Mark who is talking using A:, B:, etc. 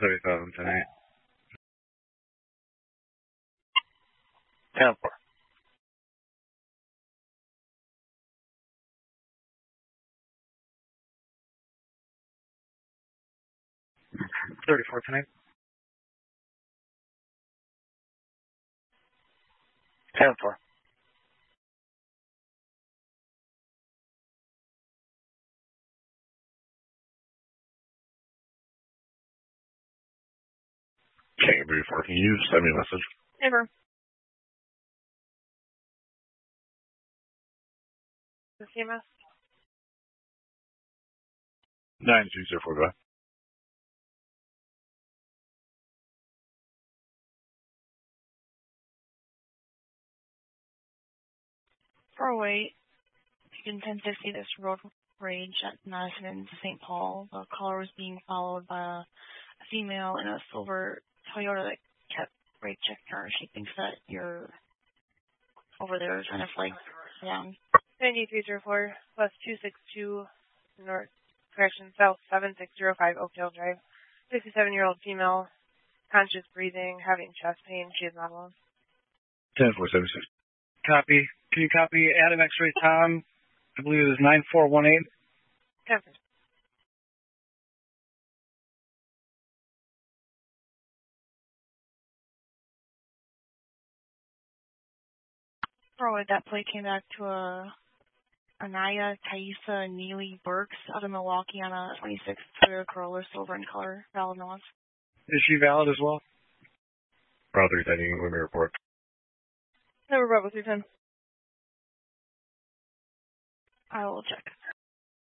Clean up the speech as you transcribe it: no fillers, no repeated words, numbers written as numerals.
A: 30,000 tonight.
B: 10-4.
A: 34 tonight.
B: 10-4.
C: Okay, before can you send me a message?
D: Never. The CMS?
C: 9204, go ahead.
D: Wait. You can 1050 this road rage at Madison and St. Paul. The caller was being followed by a female in a silver Toyota that kept brake checking her. She thinks that you're over there trying to flag down.
E: 9304 plus 262 north, correction, south 7605 Oakdale Drive. 67-year-old female, conscious breathing, having chest pain. She is not alone.
C: 10-4-76.
A: Copy. Can you copy Adam X-Ray Tom? I believe it was 9418.
E: 10-4.
D: That plate came back to Anaya Thaisa Neely Burks out of Milwaukee on a 26 Toyota Corolla, silver in color, valid no loss.
A: Is she valid as well?
C: Bravo 310, let me report.
E: Never Bravo 310.
D: I will check.